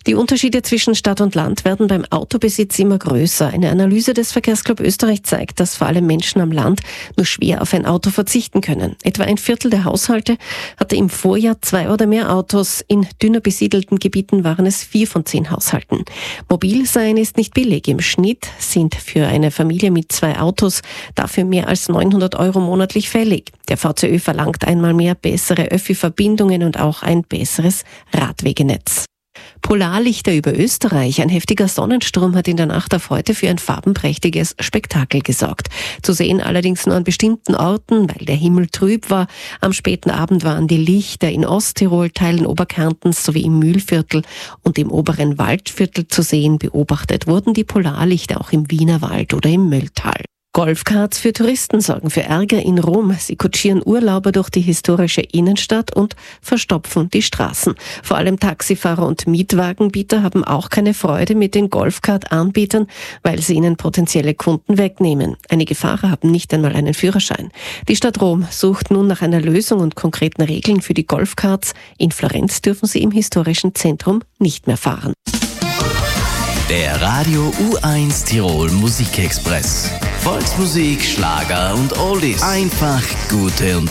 Die Unterschiede zwischen Stadt und Land werden beim Autobesitz immer größer. Eine Analyse des Verkehrsclub Österreich zeigt, dass vor allem Menschen am Land nur schwer auf ein Auto verzichten können. Etwa ein Viertel der Haushalte hatte im Vorjahr 2 oder mehr Autos. In dünner besiedelten Gebieten waren es 4 von 10 Haushalten. Mobil sein ist nicht billig. Im Schnitt sind für eine Familie mit 2 Autos dafür mehr als 900 € monatlich fällig. Der VCÖ verlangt einmal mehr bessere Öffi-Verbindungen und auch ein besseres Radwegenetz. Polarlichter über Österreich. Ein heftiger Sonnensturm hat in der Nacht auf heute für ein farbenprächtiges Spektakel gesorgt. Zu sehen allerdings nur an bestimmten Orten, weil der Himmel trüb war. Am späten Abend waren die Lichter in Osttirol, Teilen Oberkärntens sowie im Mühlviertel und im oberen Waldviertel zu sehen. Beobachtet wurden die Polarlichter auch im Wienerwald oder im Mölltal. Golfkarts für Touristen sorgen für Ärger in Rom. Sie kutschieren Urlauber durch die historische Innenstadt und verstopfen die Straßen. Vor allem Taxifahrer und Mietwagenbieter haben auch keine Freude mit den Golfkart-Anbietern, weil sie ihnen potenzielle Kunden wegnehmen. Einige Fahrer haben nicht einmal einen Führerschein. Die Stadt Rom sucht nun nach einer Lösung und konkreten Regeln für die Golfkarts. In Florenz dürfen sie im historischen Zentrum nicht mehr fahren. Der Radio U1 Tirol Musikexpress. Volksmusik, Schlager und Oldies. Einfach gute